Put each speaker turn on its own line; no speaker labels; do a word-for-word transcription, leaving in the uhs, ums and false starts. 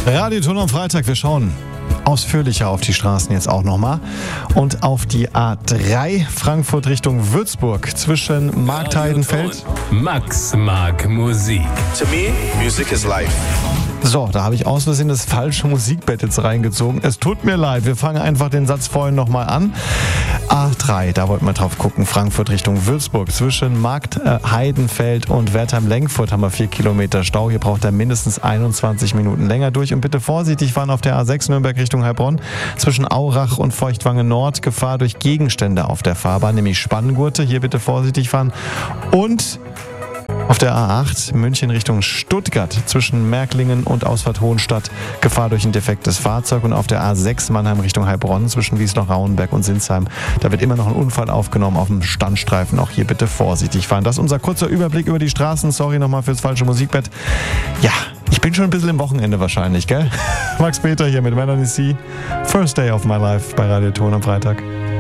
Radioton am Freitag. Wir schauen ausführlicher auf die Straßen jetzt auch nochmal. Und auf die A drei Frankfurt Richtung Würzburg zwischen Marktheidenfeld.
Max mag Musik.
To me, music is life.
So, da habe ich aus Versehen das falsche Musikbett jetzt reingezogen. Es tut mir leid, wir fangen einfach den Satz vorhin nochmal an. A drei, da wollten wir drauf gucken. Frankfurt Richtung Würzburg. Zwischen Marktheidenfeld und Wertheim-Lengfurt haben wir vier Kilometer Stau. Hier braucht er mindestens einundzwanzig Minuten länger durch. Und bitte vorsichtig fahren auf der A sechs Nürnberg Richtung Heilbronn. Zwischen Aurach und Feuchtwange Nord Gefahr durch Gegenstände auf der Fahrbahn, nämlich Spanngurte. Hier bitte vorsichtig fahren. Und auf der A acht München Richtung Stuttgart zwischen Märklingen und Ausfahrt Hohenstadt Gefahr durch ein defektes Fahrzeug. Und auf der A sechs Mannheim Richtung Heilbronn zwischen Wiesloch-Rauenberg und Sinsheim. Da wird immer noch ein Unfall aufgenommen auf dem Standstreifen. Auch hier bitte vorsichtig fahren. Das ist unser kurzer Überblick über die Straßen. Sorry nochmal fürs falsche Musikbett. Ja, ich bin schon ein bisschen im Wochenende wahrscheinlich, gell? Max Peter hier mit Melanie C. First Day of My Life bei Radioton am Freitag.